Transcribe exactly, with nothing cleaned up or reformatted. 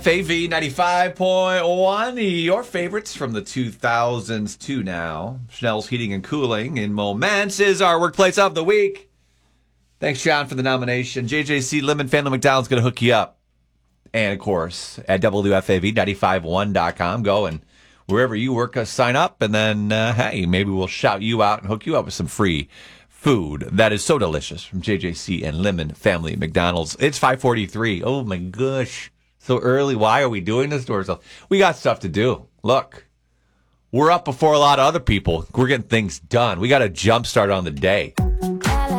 F A V ninety-five point one, your favorites from the two thousands to now. Schnell's Heating and Cooling in Moments is our workplace of the week. Thanks, John, for the nomination. J J C Lemon Family McDonald's going to hook you up. And, of course, at W F A V nine five one dot com. Go and wherever you work, uh, sign up. And then, uh, hey, maybe we'll shout you out and hook you up with some free food that is so delicious from J J C and Lemon Family McDonald's. It's five forty-three. Oh, my gosh. So early. Why are we doing this to ourselves? We got stuff to do. Look, we're up before a lot of other people. We're getting things done. We got a jump start on the day.